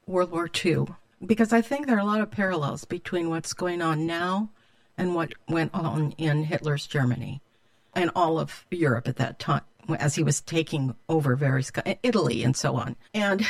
World War II, because I think there are a lot of parallels between what's going on now and what went on in Hitler's Germany and all of Europe at that time as he was taking over various, Italy and so on. And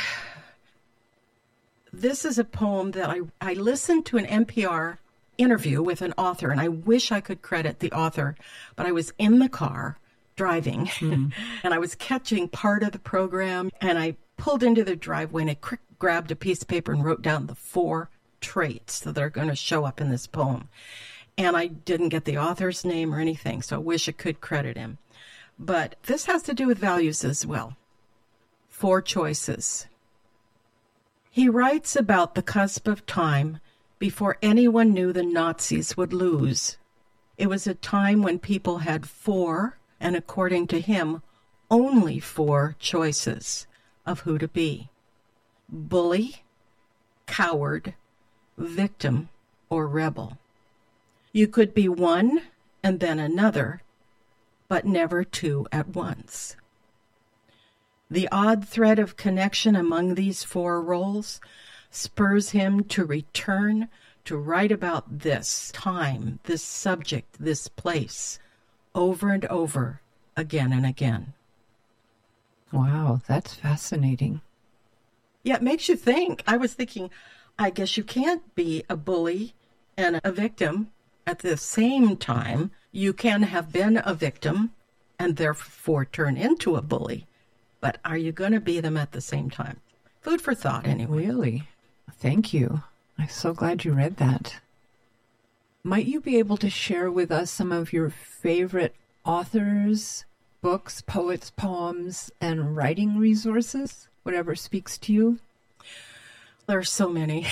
this is a poem that I listened to an NPR interview with an author, and I wish I could credit the author, but I was in the car driving and I was catching part of the program, and I pulled into the driveway and I grabbed a piece of paper and wrote down the 4 traits that are going to show up in this poem. And I didn't get the author's name or anything, so I wish I could credit him. But this has to do with values as well. 4 choices. He writes about the cusp of time before anyone knew the Nazis would lose. It was a time when people had 4, and according to him, only 4 choices of who to be: bully, coward, victim, or rebel. You could be one and then another, but never 2 at once. The odd thread of connection among these 4 roles spurs him to return to write about this time, this subject, this place, over and over, again and again. Wow, that's fascinating. Yeah, it makes you think. I was thinking, I guess you can't be a bully and a victim at the same time. You can have been a victim and therefore turn into a bully. But are you going to be them at the same time? Food for thought, anyway. Really? Thank you. I'm so glad you read that. Might you be able to share with us some of your favorite authors, books, poets, poems, and writing resources? Whatever speaks to you? There are so many.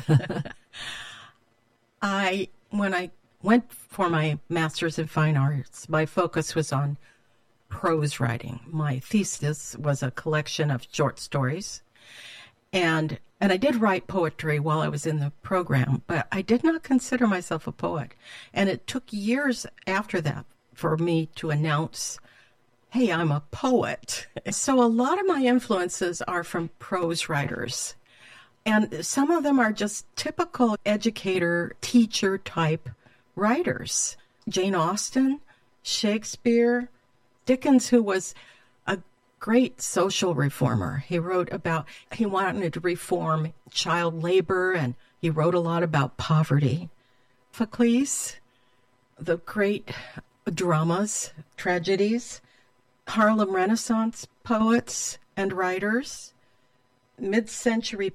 When I went for my master's in fine arts, my focus was on prose writing. My thesis was a collection of short stories. And I did write poetry while I was in the program, but I did not consider myself a poet. And it took years after that for me to announce, hey, I'm a poet. So a lot of my influences are from prose writers. And some of them are just typical educator, teacher type writers. Jane Austen, Shakespeare, Dickens, who was a great social reformer. He wanted to reform child labor, and he wrote a lot about poverty. Sophocles, the great dramas, tragedies, Harlem Renaissance poets and writers, mid-20th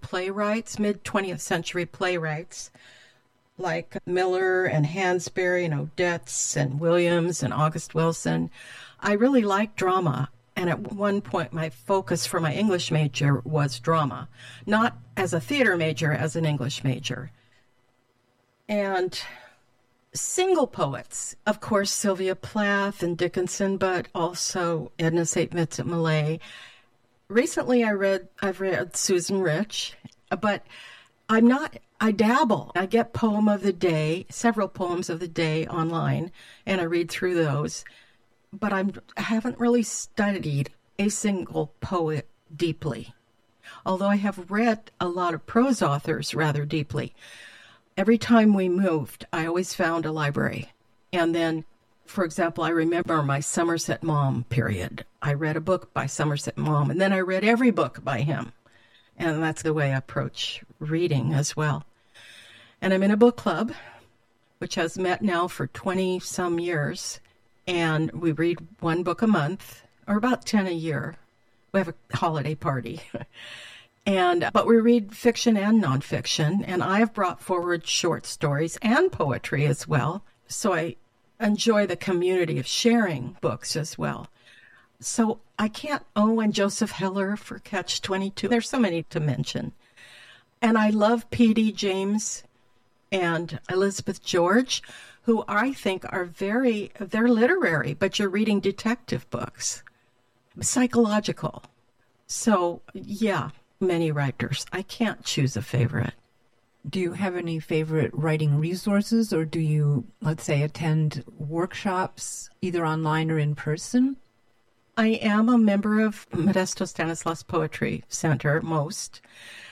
century playwrights like Miller and Hansberry and Odets and Williams and August Wilson. I really like drama, and at one point my focus for my English major was drama, not as a theater major, as an English major. And single poets, of course, Sylvia Plath and Dickinson, but also Edna St. Vincent Millay. Recently I've read Susan Rich, but I dabble. I get poem of the day, several poems of the day online, and I read through those. But I haven't really studied a single poet deeply, although I have read a lot of prose authors rather deeply. Every time we moved, I always found a library. And then, for example, I remember my Somerset Maugham period. I read a book by Somerset Maugham, and then I read every book by him. And that's the way I approach reading as well. And I'm in a book club, which has met now for 20-some years. And we read 1 book a month, or about 10 a year. We have a holiday party. But we read fiction and nonfiction, and I have brought forward short stories and poetry as well. So I enjoy the community of sharing books as well. So I can't, and Joseph Heller for Catch-22. There's so many to mention. And I love P.D. James and Elizabeth George, who I think are they're literary, but you're reading detective books, psychological. So, yeah, many writers. I can't choose a favorite. Do you have any favorite writing resources, or do you, let's say, attend workshops either online or in person? I am a member of Modesto Stanislaus Poetry Center,